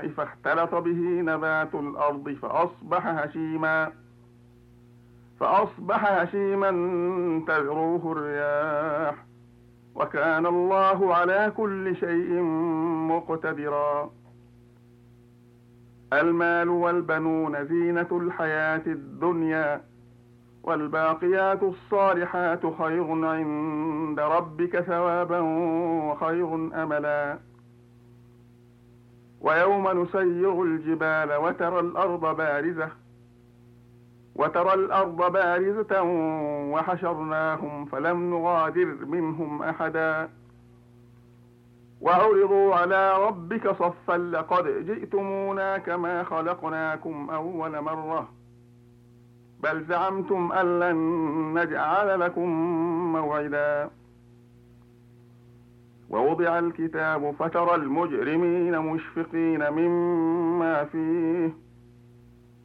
الماء فاختلط به نبات الأرض فأصبح هشيما تذروه الرياح وكان الله على كل شيء مقتدرا. المال والبنون زينة الحياة الدنيا والباقيات الصالحات خير عند ربك ثوابا وخير أملا. ويوم نسير الجبال وترى الأرض بارزة وحشرناهم فلم نغادر منهم أحدا وعرضوا على ربك صفا لقد جئتمونا كما خلقناكم أول مرة بل زعمتم أن لن نجعل لكم موعدا. ووضع الكتاب فترى المجرمين مشفقين مما فيه